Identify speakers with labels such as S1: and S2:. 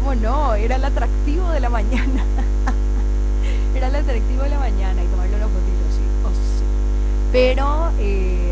S1: ¿cómo no? Era el atractivo de la mañana. Era el atractivo de la mañana y tomarle una fotito, sí, oh sí. Pero